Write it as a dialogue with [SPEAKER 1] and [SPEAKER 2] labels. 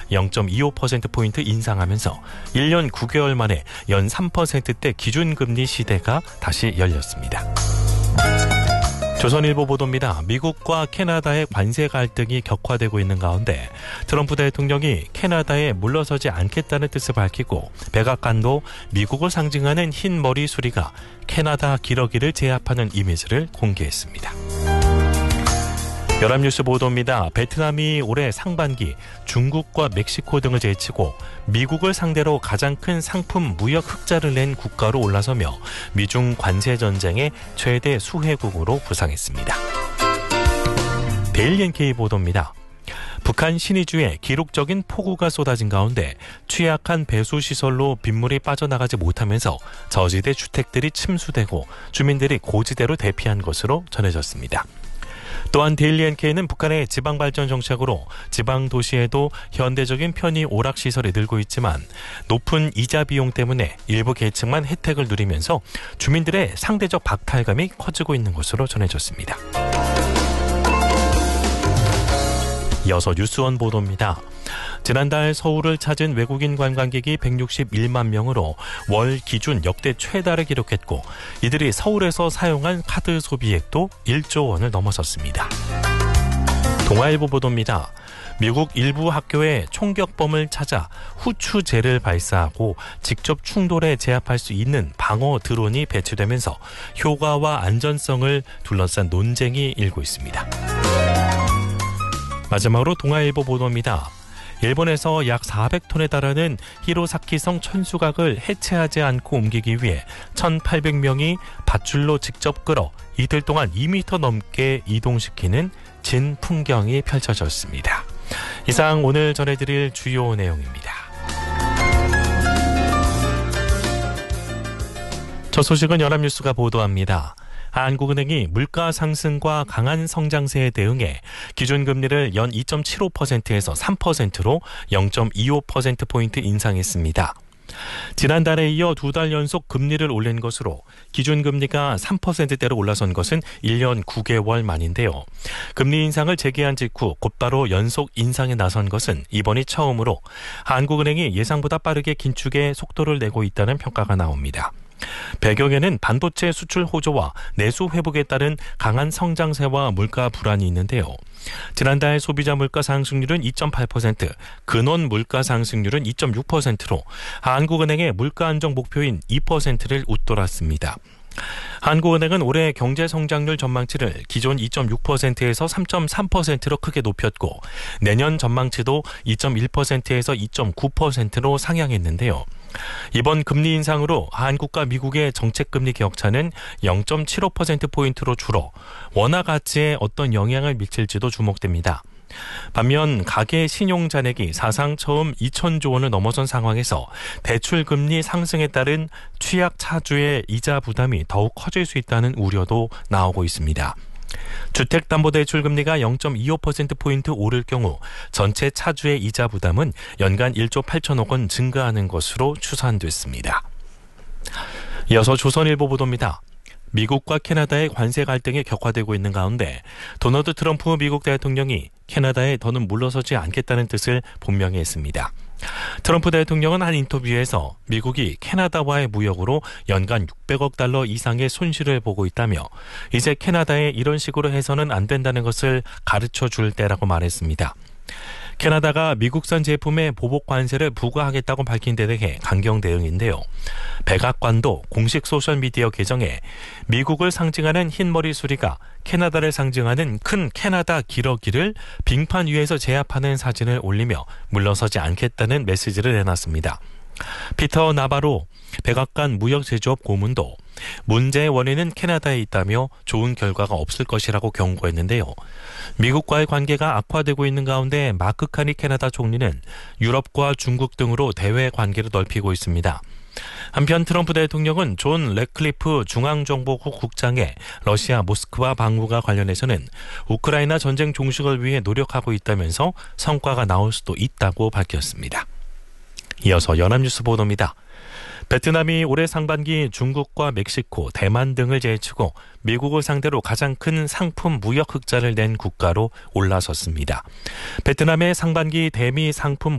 [SPEAKER 1] 0.25%포인트 인상하면서 1년 9개월 만에 연 3%대 기준금리 시대가 다시 열렸습니다. 조선일보 보도입니다. 미국과 캐나다의 관세 갈등이 격화되고 있는 가운데 트럼프 대통령이 캐나다에 물러서지 않겠다는 뜻을 밝히고 백악관도 미국을 상징하는 흰 머리 수리가 캐나다 기러기를 제압하는 이미지를 공개했습니다. 연합뉴스 보도입니다. 베트남이 올해 상반기 중국과 멕시코 등을 제치고 미국을 상대로 가장 큰 상품 무역 흑자를 낸 국가로 올라서며 미중 관세 전쟁의 최대 수혜국으로 부상했습니다. 데일리 NK 보도입니다. 북한 신의주에 기록적인 폭우가 쏟아진 가운데 취약한 배수시설로 빗물이 빠져나가지 못하면서 저지대 주택들이 침수되고 주민들이 고지대로 대피한 것으로 전해졌습니다. 또한 데일리 NK는 북한의 지방발전 정책으로 지방 도시에도 현대적인 편의 오락시설이 늘고 있지만 높은 이자 비용 때문에 일부 계층만 혜택을 누리면서 주민들의 상대적 박탈감이 커지고 있는 것으로 전해졌습니다. 이어서 뉴스원 보도입니다. 지난달 서울을 찾은 외국인 관광객이 161만 명으로 월 기준 역대 최다를 기록했고 이들이 서울에서 사용한 카드 소비액도 1조 원을 넘어섰습니다. 동아일보 보도입니다. 미국 일부 학교에 총격범을 찾아 후추제를 발사하고 직접 충돌에 제압할 수 있는 방어 드론이 배치되면서 효과와 안전성을 둘러싼 논쟁이 일고 있습니다. 마지막으로 동아일보 보도입니다. 일본에서 약 400톤에 달하는 히로사키성 천수각을 해체하지 않고 옮기기 위해 1,800명이 밧줄로 직접 끌어 이틀 동안 2m 넘게 이동시키는 진풍경이 펼쳐졌습니다. 이상 오늘 전해드릴 주요 내용입니다. 첫 소식은 연합뉴스가 보도합니다. 한국은행이 물가 상승과 강한 성장세에 대응해 기준금리를 연 2.75%에서 3%로 0.25%포인트 인상했습니다. 지난달에 이어 2달 연속 금리를 올린 것으로 기준금리가 3%대로 올라선 것은 1년 9개월 만인데요. 금리 인상을 재개한 직후 곧바로 연속 인상에 나선 것은 이번이 처음으로 한국은행이 예상보다 빠르게 긴축에 속도를 내고 있다는 평가가 나옵니다. 배경에는 반도체 수출 호조와 내수 회복에 따른 강한 성장세와 물가 불안이 있는데요. 지난달 소비자 물가 상승률은 2.8%, 근원 물가 상승률은 2.6%로 한국은행의 물가 안정 목표인 2%를 웃돌았습니다. 한국은행은 올해 경제성장률 전망치를 기존 2.6%에서 3.3%로 크게 높였고 내년 전망치도 2.1%에서 2.9%로 상향했는데요. 이번 금리 인상으로 한국과 미국의 정책금리 격차는 0.75%포인트로 줄어 원화 가치에 어떤 영향을 미칠지도 주목됩니다. 반면 가계 신용 잔액이 사상 처음 2,000조 원을 넘어선 상황에서 대출금리 상승에 따른 취약 차주의 이자 부담이 더욱 커질 수 있다는 우려도 나오고 있습니다. 주택담보대출 금리가 0.25%포인트 오를 경우 전체 차주의 이자 부담은 연간 1조 8천억 원 증가하는 것으로 추산됐습니다. 이어서 조선일보 보도입니다. 미국과 캐나다의 관세 갈등이 격화되고 있는 가운데 도널드 트럼프 미국 대통령이 캐나다에 더는 물러서지 않겠다는 뜻을 분명히 했습니다. 트럼프 대통령은 한 인터뷰에서 미국이 캐나다와의 무역으로 연간 600억 달러 이상의 손실을 보고 있다며 이제 캐나다에 이런 식으로 해서는 안 된다는 것을 가르쳐 줄 때라고 말했습니다. 캐나다가 미국산 제품에 보복 관세를 부과하겠다고 밝힌 데 대해 강경 대응인데요. 백악관도 공식 소셜미디어 계정에 미국을 상징하는 흰머리 수리가 캐나다를 상징하는 큰 캐나다 기러기를 빙판 위에서 제압하는 사진을 올리며 물러서지 않겠다는 메시지를 내놨습니다. 피터 나바로 백악관 무역제조업 고문도 문제의 원인은 캐나다에 있다며 좋은 결과가 없을 것이라고 경고했는데요. 미국과의 관계가 악화되고 있는 가운데 마크 카니 캐나다 총리는 유럽과 중국 등으로 대외 관계를 넓히고 있습니다. 한편 트럼프 대통령은 존 래클리프 중앙정보국 국장의 러시아 모스크바 방문과 관련해서는 우크라이나 전쟁 종식을 위해 노력하고 있다면서 성과가 나올 수도 있다고 밝혔습니다. 이어서 연합뉴스 보도입니다. 베트남이 올해 상반기 중국과 멕시코, 대만 등을 제치고 미국을 상대로 가장 큰 상품 무역 흑자를 낸 국가로 올라섰습니다. 베트남의 상반기 대미 상품